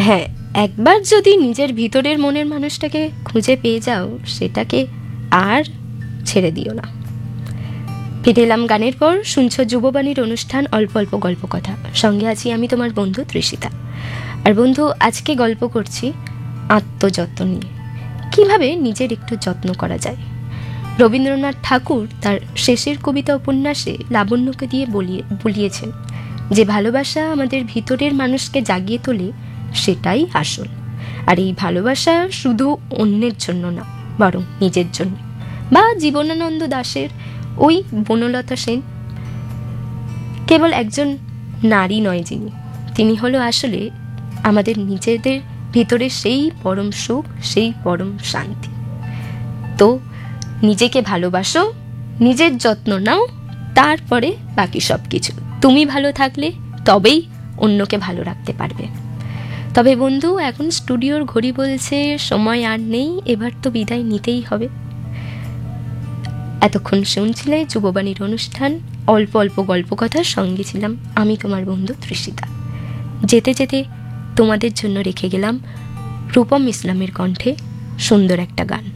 হ্যাঁ, একবার যদি নিজের ভিতরের মনের মানুষটাকে খুঁজে পেয়ে যাও, সেটাকে আর ছেড়ে দিও না। ফিরে এলাম গানের পর। শুনছ যুববাণীর অনুষ্ঠান অল্প অল্প গল্প কথা। সঙ্গে আছি আমি তোমার বন্ধু তৃষিতা। আর বন্ধু, আজকে গল্প করছি আত্মযত্ন নিয়ে, কিভাবে নিজের একটু যত্ন করা যায়। রবীন্দ্রনাথ ঠাকুর তার শেষের কবিতা উপন্যাসে লাবণ্যকে দিয়ে বলিয়েছেন যে ভালোবাসা আমাদের ভিতরের মানুষকে জাগিয়ে তোলে, সেটাই আসল। আর এই ভালোবাসা শুধু অন্যের জন্য না, বরং নিজের জন্য। বা জীবনানন্দ দাশের ওই বনলতা সেন কেবল একজন নারী নয়, তিনি হলো আসলে আমাদের নিজেদের ভিতরে সেই পরম সুখ, সেই পরম শান্তি। তো নিজেকে ভালোবাসো, নিজের যত্ন নাও, তারপরে বাকি সব কিছু। তুমি ভালো থাকলে তবেই অন্যকে ভালো রাখতে পারবে। তবে বন্ধু, এখন স্টুডিওর ঘড়ি বলছে সময় আর নেই, এবার তো বিদায় নিতেই হবে। এতক্ষণ শুনছিলে যুববাণীর অনুষ্ঠান অল্প অল্প গল্প কথার সঙ্গে ছিলাম আমি তোমার বন্ধু তৃষিতা। যেতে যেতে তোমাদের জন্য রেখে গেলাম রূপম ইসলামের কণ্ঠে সুন্দর একটা গান।